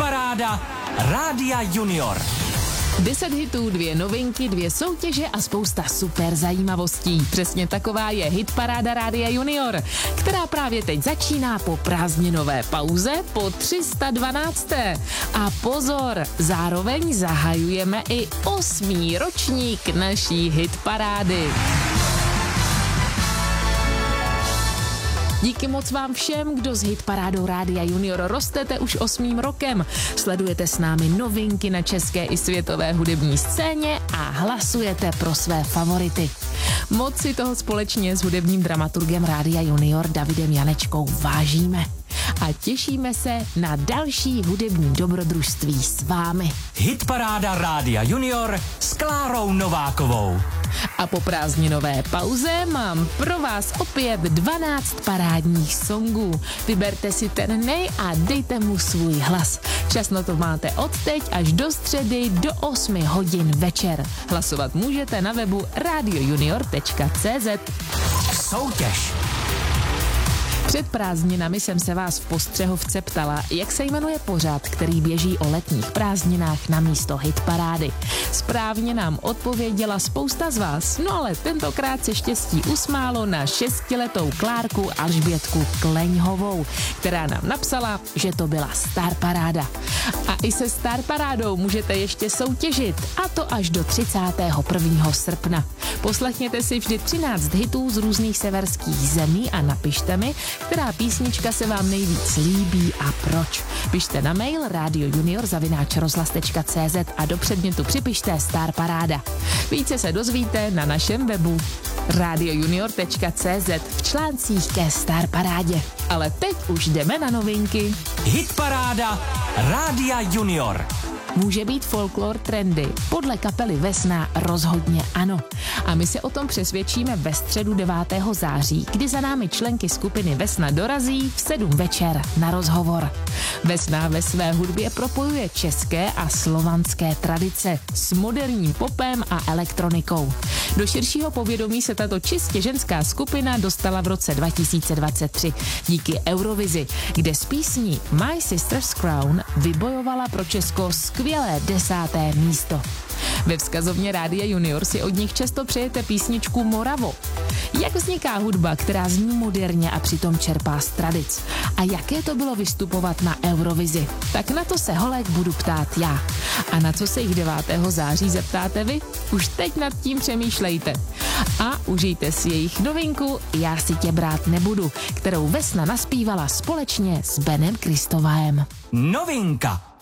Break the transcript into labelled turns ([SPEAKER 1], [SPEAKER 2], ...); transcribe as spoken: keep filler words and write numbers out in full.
[SPEAKER 1] Hitparáda Rádia Junior.
[SPEAKER 2] Deset hitů, dvě novinky, dvě soutěže a spousta super zajímavostí. Přesně taková je Hitparáda Rádia Junior, která právě teď začíná po prázdninové pauze po tři sta dvanácté. A pozor, zároveň zahajujeme i osmý ročník naší hitparády. Díky moc vám všem, kdo s Hitparádou Rádia Junior rostete už osmým rokem. Sledujete s námi novinky na české i světové hudební scéně a hlasujete pro své favority. Moc si toho společně s hudebním dramaturgem Rádia Junior Davidem Janečkou vážíme. A těšíme se na další hudební dobrodružství s vámi.
[SPEAKER 1] Hitparáda Rádia Junior s Klárou Novákovou.
[SPEAKER 2] A po prázdninové pauze mám pro vás opět dvanáct parádních songů. Vyberte si ten nej a dejte mu svůj hlas. Čas na to máte od teď až do středy do osmi hodin večer. Hlasovat můžete na webu radio junior tečka cé zet.
[SPEAKER 1] Soutěž.
[SPEAKER 2] Před prázdninami jsem se vás v postřehovce ptala, jak se jmenuje pořad, který běží o letních prázdninách na místo hitparády. Správně nám odpověděla spousta z vás, no ale tentokrát se štěstí usmálo na šestiletou Klárku Alžbětku Kleňhovou, která nám napsala, že to byla Star Paráda. A i se Star Parádou můžete ještě soutěžit, a to až do třicátého prvního srpna. Poslechněte si vždy třináct hitů z různých severských zemí a napište mi, která písnička se vám nejvíc líbí a proč. Pište na mail radiojunior zavináč rozhlas tečka cé zet a do předmětu připište Star Paráda. Více se dozvíte na našem webu radio junior tečka cé zet v článcích ke Star Parádě. Ale teď už jdeme na novinky.
[SPEAKER 1] Hitparáda Rádia Junior.
[SPEAKER 2] Může být folklor trendy? Podle kapely Vesna rozhodně ano. A my se o tom přesvědčíme ve středu devátého září, kdy za námi členky skupiny Vesna dorazí v sedm večer na rozhovor. Vesna ve své hudbě propojuje české a slovanské tradice s moderním popem a elektronikou. Do širšího povědomí se tato čistě ženská skupina dostala v roce dva tisíce dvacet tři díky Eurovizi, kde s písní My Sister's Crown vybojovala pro Česko skvělé desáté místo. Ve vzkazovně Rádia Junior si od nich často přejete písničku Moravo. Jak vzniká hudba, která zní moderně a přitom čerpá z tradic? A jaké to bylo vystupovat na Eurovizi? Tak na to se holek budu ptát já. A na co se jich devátého září zeptáte vy? Už teď nad tím přemýšlejte. A užijte si jejich novinku Já si tě brát nebudu, kterou Vesna naspívala společně s Benem Kristovaem.
[SPEAKER 1] Novinka.